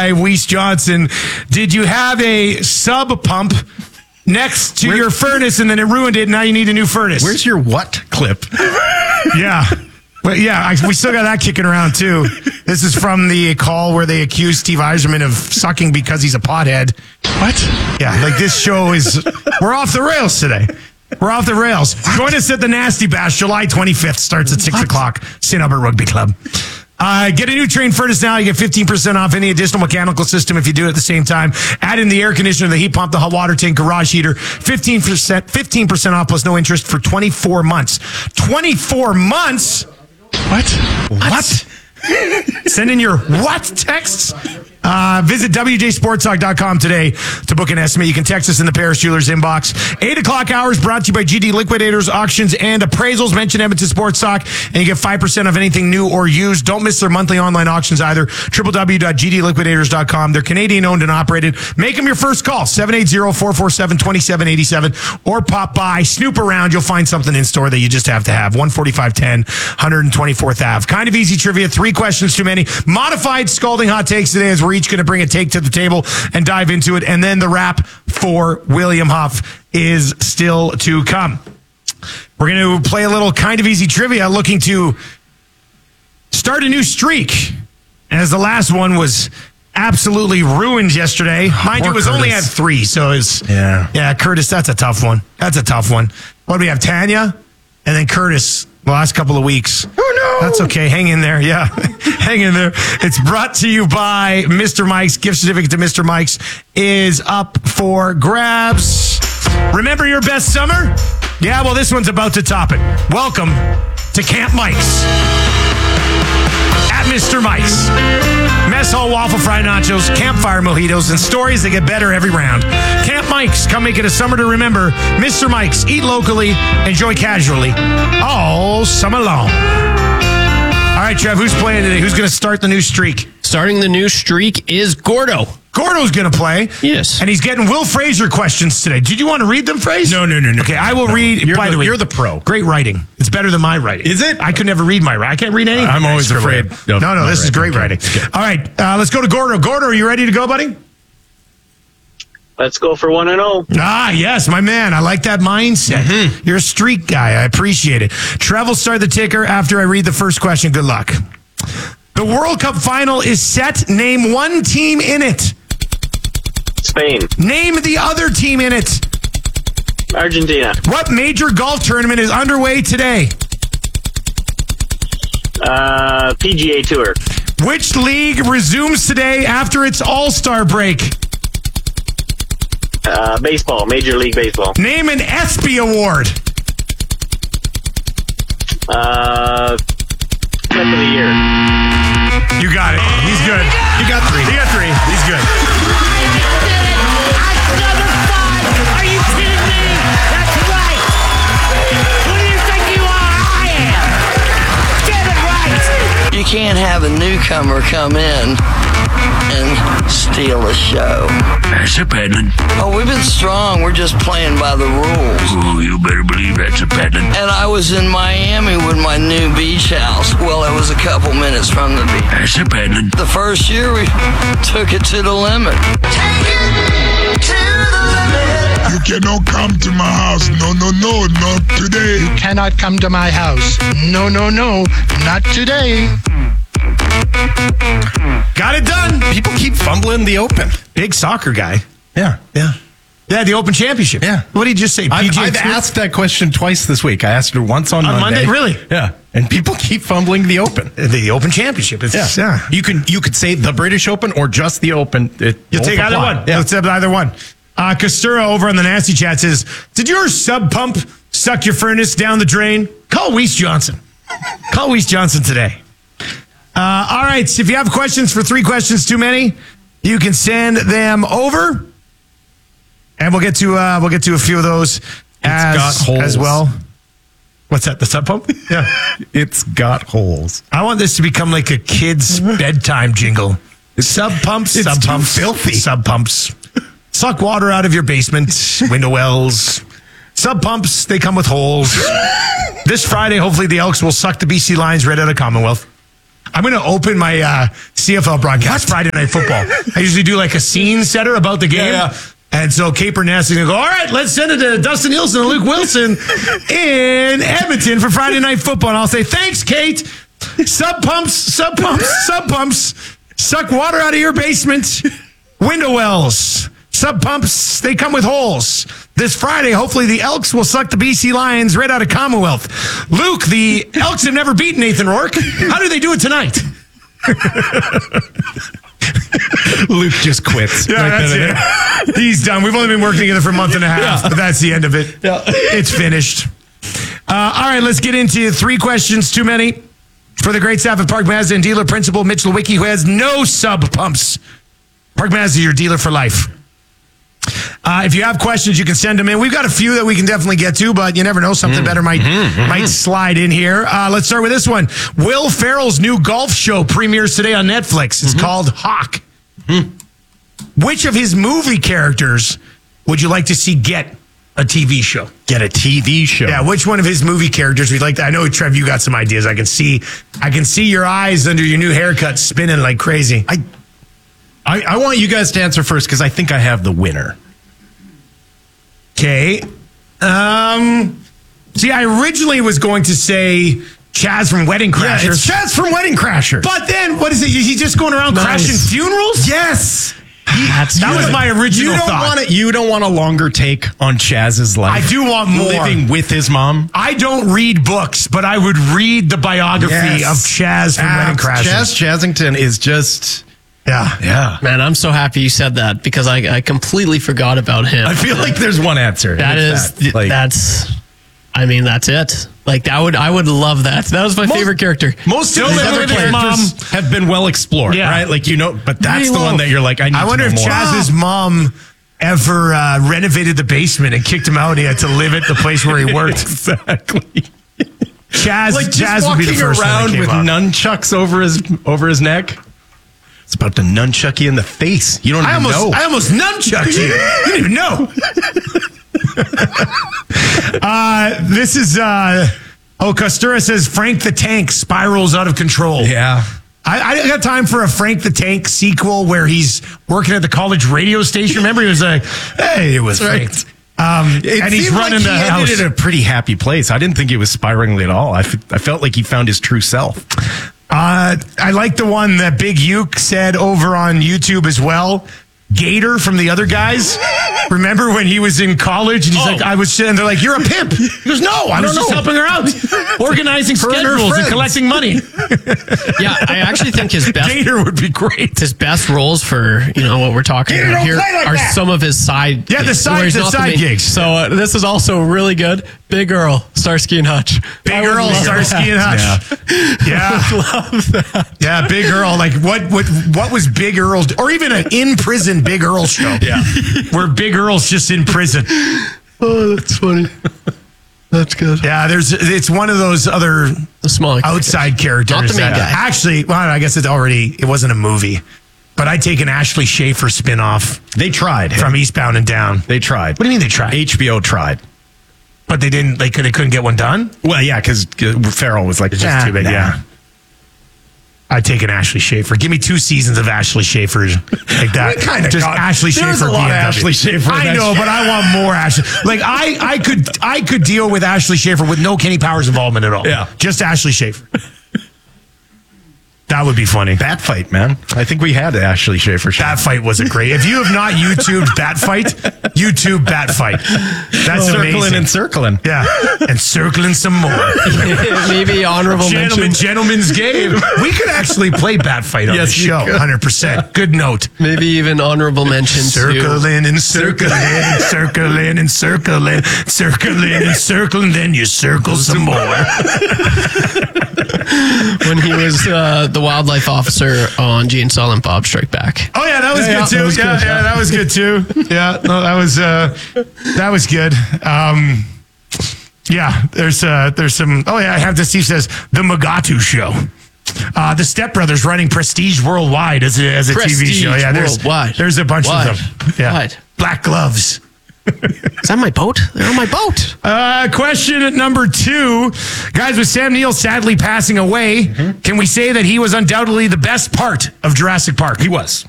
by Weiss Johnson. Did you have a sub pump next to your furnace and then it ruined it and now you need a new furnace? Where's your what clip? Yeah. But yeah, we still got that kicking around too. This is from the call where they accused Steve Yzerman of sucking because he's a pothead. What? Yeah, like this show is, we're off the rails today. We're off the rails. Join us at the Nasty Bash, July 25th. Starts at 6 o'clock. St. Albert Rugby Club. Get a new Trane furnace now. You get 15% off any additional mechanical system if you do it at the same time. Add in the air conditioner, the heat pump, the hot water tank, garage heater. 15% off plus no interest for 24 months. 24 months? What? Send in your what texts. Visit WJSportstalk.com today to book an estimate. You can text us in the Paris Jewelers inbox. 8 o'clock hours brought to you by GD Liquidators, Auctions, and Appraisals. Mention Edmonton Sports Talk, and you get 5% of anything new or used. Don't miss their monthly online auctions either. www.gdliquidators.com. They're Canadian-owned and operated. Make them your first call, 780-447-2787, or pop by, snoop around. You'll find something in store that you just have to have. 14510 124th Ave. Kind of easy trivia. 3 questions too many. Modified scalding hot takes today as we're each going to bring a take to the table and dive into it. And then the wrap for William Huff is still to come. We're going to play a little kind of easy trivia, looking to start a new streak, as the last one was absolutely ruined yesterday. Mind you, it was only at 3, so it's yeah, Curtis, that's a tough one. What do we have? Tanya and then Curtis the last couple of weeks. Oh no, that's okay. Hang in there. Yeah, hang in there. It's brought to you by Mr. Mike's. Gift certificate to Mr. Mike's is up for grabs. Remember your best summer? Yeah, well, this one's about to top it. Welcome to Camp Mike's at Mr. Mike's. Mess hall waffle fry nachos, campfire mojitos, and stories that get better every round. Camp Mike's, come make it a summer to remember. Mr. Mike's, eat locally, enjoy casually, all summer long. All right, Trev, who's playing today? Who's going to start the new streak? Starting the new streak is Gordo. Gordo's going to play. Yes. And he's getting Will Fraser questions today. Did you want to read them, Fraser? No. Okay, I will read. By the way, you're the pro. Great writing. It's better than my writing. Is it? I could never read my writing. I can't read anything. I'm always afraid. No, this is great writing. All right, let's go to Gordo. Gordo, are you ready to go, buddy? Let's go for 1-0. Ah, yes, my man. I like that mindset. Mm-hmm. You're a streak guy. I appreciate it. Trev will start the ticker after I read the first question. Good luck. The World Cup final is set. Name one team in it. Spain. Name the other team in it. Argentina. What major golf tournament is underway today? PGA Tour. Which league resumes today after its All-Star break? Baseball. Major League Baseball. Name an ESPY award. Clip of the year. You got it. He's good. You got 3. He's good. Are you kidding me? That's right. Who do you think you are? I am. Get it right. You can't have a newcomer come in and steal the show. That's a peddling. Oh, we've been strong. We're just playing by the rules. Oh, you better believe that's a peddling. And I was in Miami with my new beach house. Well, it was a couple minutes from the beach. That's a peddling. The first year, we took it to the limit. Take it to the limit. You cannot come to my house. No, not today. You cannot come to my house. No, not today. Got it done. People keep fumbling the Open. Big soccer guy. Yeah, the Open Championship. Yeah. What did you just say? I've asked that question twice this week. I asked it once on Monday. Really? Yeah. And people keep fumbling the Open. The Open Championship. Yeah. You could say the British Open or just the Open. You'll take either one. Yeah. Let's have either one. Castura over on the Nasty Chat says, did your sub pump suck your furnace down the drain? Call Weiss Johnson. Call Weiss Johnson today. All right. So if you have questions for 3 questions too many, you can send them over, and we'll get to a few of those as well. What's that? The sub pump? Yeah. It's got holes. I want this to become like a kid's bedtime jingle. Sub pumps. Sub pumps. Filthy. Sub pumps. Suck water out of your basement, window wells. Sub pumps, they come with holes. This Friday, hopefully the Elks will suck the BC Lions right out of Commonwealth. I'm going to open my CFL broadcast Friday Night Football. I usually do like a scene setter about the game. Yeah. And so Kate Burness is going to go, all right, let's send it to Dustin Nielsen and Luke Wilson in Edmonton for Friday Night Football. And I'll say, thanks, Kate. Sub pumps. Suck water out of your basement. Window wells. Sub pumps, they come with holes. This Friday, hopefully the Elks will suck the BC Lions right out of Commonwealth. Luke, the Elks have never beaten Nathan Rourke. How do they do it tonight? Luke just quits. Yeah, that's it. He's done. We've only been working together for a month and a half, but that's the end of it. Yeah. It's finished. All right, let's get into 3 questions too many for the great staff at Park Mazda and dealer principal Mitch Lewicki, who has no sub pumps. Park Mazda, your dealer for life. If you have questions, you can send them in. We've got a few that we can definitely get to, but you never know. Something better might slide in here. Let's start with this one. Will Ferrell's new golf show premieres today on Netflix. It's called Hawk. Which of his movie characters would you like to see get a TV show? Get a TV show. Yeah, which one of his movie characters we'd like to? I know, Trev, you got some ideas. I can see your eyes under your new haircut spinning like crazy. I want you guys to answer first because I think I have the winner. Okay. See, I originally was going to say Chaz from Wedding Crashers. Yeah, it's Chaz from Wedding Crashers. But then, what is it? He's just going around crashing funerals? Yes. That was my original thought. You don't want a longer take on Chaz's life. I do want more. Living with his mom. I don't read books, but I would read the biography of Chaz from Wedding Crashers. Chaz Chazington is just... Yeah. Man, I'm so happy you said that because I completely forgot about him. I feel like there's one answer. That's it. Like I would love that. That was my favorite character. Most of his other characters have been well explored, right? Like, but that's the one that you're like, I wonder if Chaz's mom ever renovated the basement and kicked him out and he had to live at the place where he worked. Exactly. Chaz would be the first around with nunchucks over his neck. It's about to nunchuck you in the face. You don't even know. I almost nunchucked you. You didn't even know. This is, Costura says Frank the Tank spirals out of control. Yeah. I got time for a Frank the Tank sequel where he's working at the college radio station. Remember, he was like, hey, it was Frank. And he's running the house. He ended in a pretty happy place. I didn't think it was spiraling at all. I felt like he found his true self. I like the one that Big Uke said over on YouTube as well. Gator from The Other Guys. Remember when he was in college and he's like, I was sitting there like, you're a pimp. He goes, no, I was just helping her out. Organizing schedules and collecting money. Yeah, I actually think his best Gator would be great. His best roles for, what we're talking about here are some of his side the side gigs. So this is also really good. Big Earl, Starsky and Hutch. Big Earl, Starsky and Hutch. Yeah. Love that. Yeah, Big Earl. Like what was Big Earl's, or even an in prison Big Earl show? Yeah. Where Big Earl's just in prison. Oh, that's funny. That's good. Yeah, it's one of those other small outside characters. Not the main guy. Actually, well, I guess it wasn't a movie. But I'd take an Ashley Schaefer spinoff. They tried. From Eastbound and Down. They tried. What do you mean they tried? HBO tried. But they didn't. They couldn't get one done. Well, yeah, because Farrell was like, it's just too big. Yeah, I'd take an Ashley Schaefer. Give me 2 seasons of Ashley Schaefer like that. Just Ashley Schaefer. There's a lot of Ashley Schaefer. I know, but I want more Ashley. Like I could deal with Ashley Schaefer with no Kenny Powers involvement at all. Yeah, just Ashley Schaefer. That would be funny. Bat Fight, man. I think we had Ashley Schaefer. Bat Fight wasn't great. If you have not YouTubed Bat Fight, YouTube Bat Fight. That's amazing. Circling and circling. Yeah. And circling some more. Maybe honorable mention. Gentleman's game. We could actually play Bat Fight on the show. 100%. Good note. Maybe even honorable mention. Circling and circling and circling and circling, circling and circling, then you circle some more. When he was the wildlife officer on Gene Silent Bob Strike Back. Oh yeah, that was good too. That was good too. Yeah, no, that was good. Yeah, there's some. Oh yeah, I have this. Steve says the Mugatu Show. The Step Brothers running Prestige Worldwide as a TV show. Yeah, there's a bunch of them. Yeah, Black Gloves. Is that my boat? They're on my boat. Question number 2. Guys, with Sam Neill sadly passing away, can we say that he was undoubtedly the best part of Jurassic Park? He was.